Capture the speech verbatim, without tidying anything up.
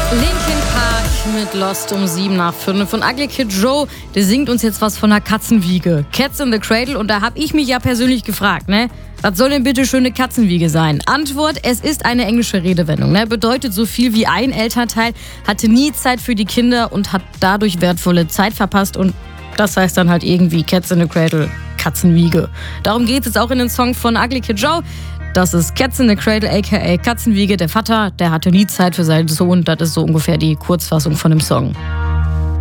Linkin Park mit Lost um sieben nach fünf. Und Ugly Kid Joe, der singt uns jetzt was von einer Katzenwiege. Cats in the Cradle. Und da habe ich mich ja persönlich gefragt, ne? Was soll denn bitte schön eine Katzenwiege sein? Antwort, es ist eine englische Redewendung. Ne? Bedeutet so viel wie ein Elternteil hatte nie Zeit für die Kinder und hat dadurch wertvolle Zeit verpasst. Und das heißt dann halt irgendwie Cats in the Cradle, Katzenwiege. Darum geht es jetzt auch in den Song von Ugly Kid Joe. Das ist Cats in the Cradle, aka Katzenwiege. Der Vater, der hatte nie Zeit für seinen Sohn. Das ist so ungefähr die Kurzfassung von dem Song.